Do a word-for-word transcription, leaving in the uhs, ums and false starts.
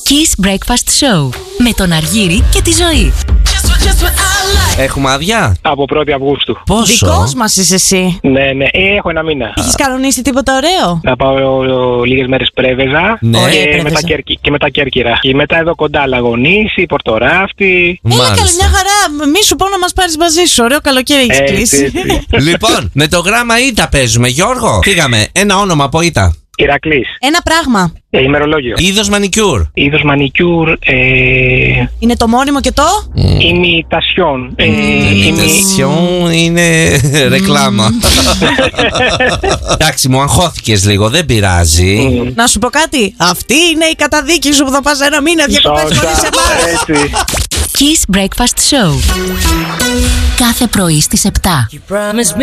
Kiss Breakfast Show με τον Αργύρη και τη Ζωή. Έχουμε άδεια. Από πρώτη Αυγούστου. Πόσο? Δικός μας είσαι εσύ. Ναι, ναι, ε, έχω ένα μήνα. Έχεις κανονίσει τίποτα ωραίο? Θα πάω λίγες μέρες Πρέβεζα. Ναι. Ωραία, και, Πρέβεζα. μετά Κέρκυ, και μετά Κέρκυρα. Και μετά εδώ κοντά Λαγονήσι, Πορτοράφτη. Έλα Μάλιστα. καλή, μια χαρά. Μη σου πω να μας πάρεις μαζί σου. Ωραίο καλοκαίρι έχεις Έτσι, κλείσει. έτσι. Λοιπόν, με το γράμμα Ήτα παίζουμε, Γιώργο. Φύγαμε. Ένα όνομα από Ήτα. Ηρακλής. Ένα πράγμα. Ε, ημερολόγιο. Είδος μανικιούρ. Είδος μανικιούρ. Ε, Είναι το μόνιμο και το. ημιτασιόν. Ε, Ημιτασιόν είναι ρεκλάμα. Εντάξει, μου αγχώθηκες λίγο, δεν πειράζει. Να σου πω κάτι. Αυτή είναι η καταδίκη σου που θα πας ένα μήνα διακοπές χωρίς εμάς. Έτσι. Kiss Breakfast Show. Κάθε πρωί στις επτά.